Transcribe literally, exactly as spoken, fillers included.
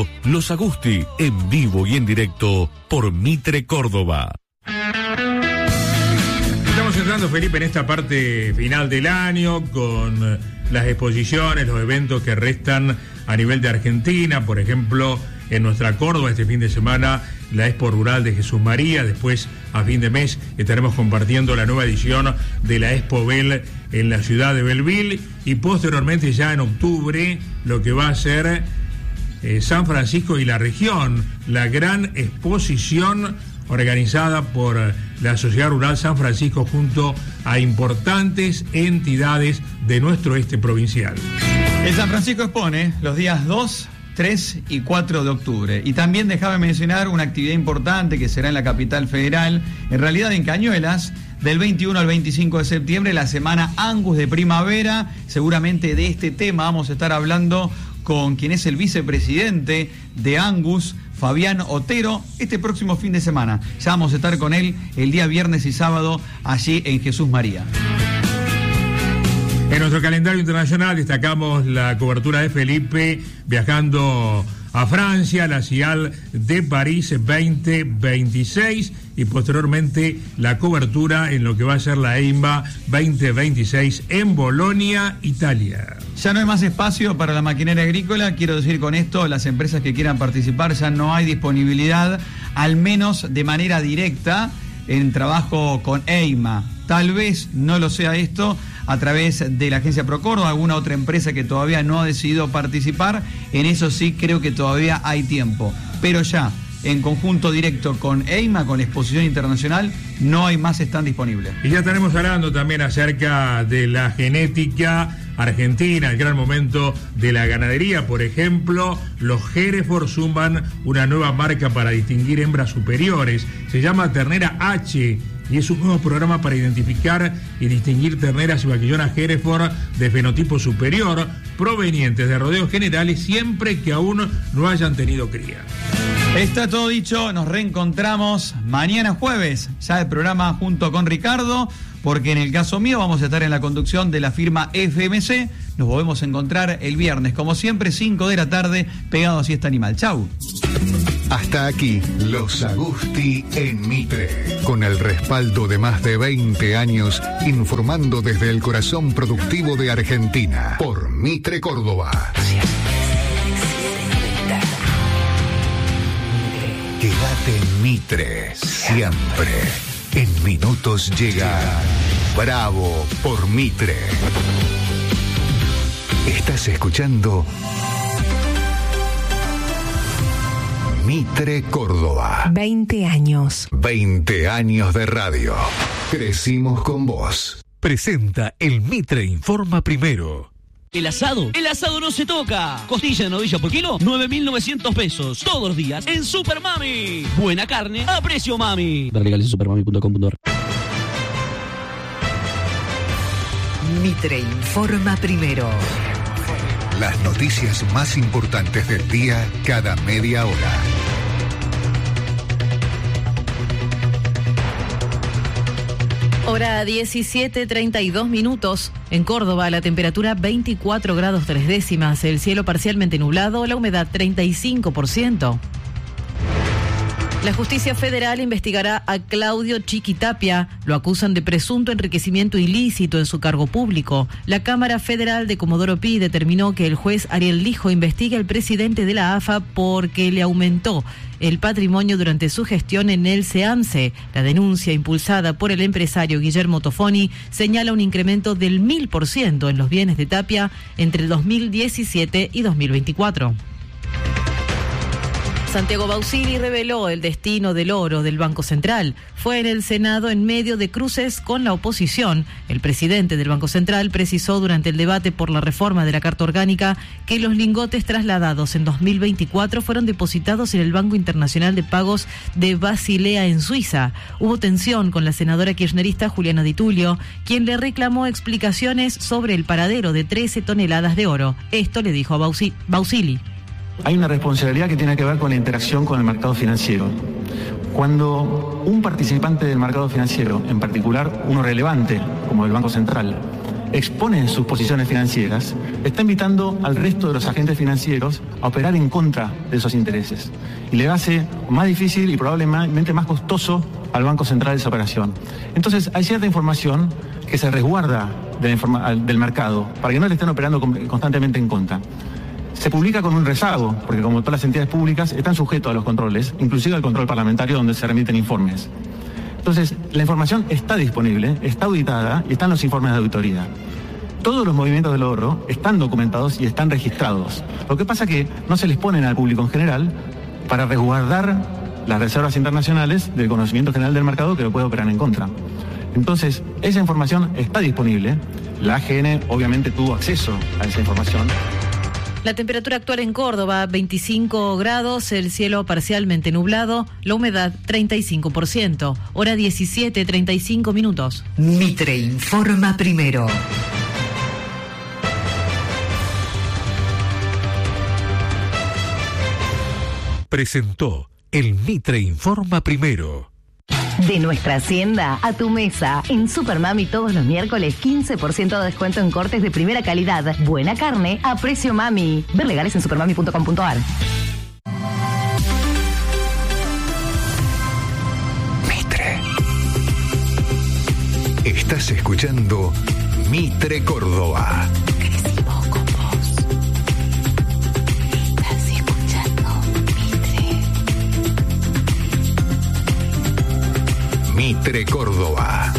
Los Agusti, en vivo y en directo por Mitre Córdoba. Estamos entrando, Felipe, en esta parte final del año con las exposiciones, los eventos que restan a nivel de Argentina. Por ejemplo, en nuestra Córdoba este fin de semana, la Expo Rural de Jesús María. Después, a fin de mes, estaremos compartiendo la nueva edición de la Expo Bell en la ciudad de Belleville. Y posteriormente, ya en octubre, lo que va a ser eh, San Francisco y la región, la gran exposición organizada por la Sociedad Rural San Francisco junto a importantes entidades de nuestro este provincial. El San Francisco expone los días dos, tres y cuatro de octubre. Y también déjame mencionar una actividad importante que será en la capital federal, en realidad en Cañuelas, del veintiuno al veinticinco de septiembre, la semana Angus de primavera. Seguramente de este tema vamos a estar hablando con quien es el vicepresidente de Angus, Fabián Otero, este próximo fin de semana. Ya vamos a estar con él el día viernes y sábado allí en Jesús María. En nuestro calendario internacional destacamos la cobertura de Felipe viajando a Francia, la Cial de París veinte veintiséis, y posteriormente la cobertura en lo que va a ser la EIMBA veinte veintiséis en Bolonia, Italia. Ya no hay más espacio para la maquinaria agrícola. Quiero decir con esto, las empresas que quieran participar, ya no hay disponibilidad, al menos de manera directa, en trabajo con EIMA. Tal vez no lo sea esto a través de la agencia Procórdoba, alguna otra empresa que todavía no ha decidido participar. En eso sí creo que todavía hay tiempo. Pero ya, en conjunto directo con EIMA, con la exposición internacional, no hay más stand disponible. Y ya estaremos hablando también acerca de la genética argentina, el gran momento de la ganadería. Por ejemplo, los Hereford suman una nueva marca para distinguir hembras superiores. Se llama Ternera H y es un nuevo programa para identificar y distinguir terneras y vaquillonas Hereford de fenotipo superior provenientes de rodeos generales, siempre que aún no hayan tenido cría. Está todo dicho, nos reencontramos mañana jueves, ya el programa junto con Ricardo, porque en el caso mío vamos a estar en la conducción de la firma F M C. Nos volvemos a encontrar el viernes, como siempre, cinco de la tarde, pegados a Siesta Animal. Chau. Hasta aquí, Los Agusti en Mitre, con el respaldo de más de veinte años, informando desde el corazón productivo de Argentina, por Mitre Córdoba. Quédate en Mitre, siempre. En minutos llega Bravo por Mitre. Estás escuchando Mitre Córdoba. veinte años. veinte años de radio. Crecimos con vos. Presenta el Mitre Informa Primero. El asado, el asado no se toca. Costilla de novilla por kilo, nueve mil novecientos pesos. Todos los días en Super Mami. Buena carne a precio mami. Ver legales en supermami punto com punto ar. Mitre Informa Primero. Las noticias más importantes del día cada media hora. Hora diecisiete treinta y dos minutos. En Córdoba, la temperatura veinticuatro grados tres décimas, el cielo parcialmente nublado, la humedad treinta y cinco por ciento. La justicia federal investigará a Claudio Chiquitapia. Lo acusan de presunto enriquecimiento ilícito en su cargo público. La Cámara Federal de Comodoro Pi determinó que el juez Ariel Lijo investigue al presidente de la A F A porque le aumentó el patrimonio durante su gestión en el SEAMSE. La denuncia, impulsada por el empresario Guillermo Tofoni, señala un incremento del mil por ciento en los bienes de Tapia entre el dos mil diecisiete y dos mil veinticuatro. Santiago Bausili reveló el destino del oro del Banco Central. Fue en el Senado en medio de cruces con la oposición. El presidente del Banco Central precisó durante el debate por la reforma de la Carta Orgánica que los lingotes trasladados en dos mil veinticuatro fueron depositados en el Banco Internacional de Pagos de Basilea en Suiza. Hubo tensión con la senadora kirchnerista Juliana Di Tulio, quien le reclamó explicaciones sobre el paradero de trece toneladas de oro. Esto le dijo a Bausi- Bausili. Hay una responsabilidad que tiene que ver con la interacción con el mercado financiero. Cuando un participante del mercado financiero, en particular uno relevante como el Banco Central, expone sus posiciones financieras, está invitando al resto de los agentes financieros a operar en contra de esos intereses. Y le hace más difícil y probablemente más costoso al Banco Central esa operación. Entonces hay cierta información que se resguarda de la informa- del mercado para que no le estén operando constantemente en contra. Se publica con un rezago, porque como todas las entidades públicas están sujetos a los controles, inclusive al control parlamentario donde se remiten informes. Entonces, la información está disponible, está auditada y están los informes de auditoría. Todos los movimientos del ahorro están documentados y están registrados. Lo que pasa es que no se les ponen al público en general para resguardar las reservas internacionales del conocimiento general del mercado que lo puede operar en contra. Entonces, esa información está disponible. La A G N obviamente tuvo acceso a esa información. La temperatura actual en Córdoba, veinticinco grados, el cielo parcialmente nublado, la humedad treinta y cinco por ciento. Hora diecisiete, treinta y cinco minutos. Mitre informa primero. Presentó el Mitre Informa Primero. De nuestra hacienda a tu mesa. En Supermami todos los miércoles quince por ciento de descuento en cortes de primera calidad. Buena carne a precio mami. Ver legales en supermami punto com punto ar. Mitre. Estás escuchando Mitre Córdoba. Crecimos con vos. Estás escuchando Mitre. Mitre Córdoba.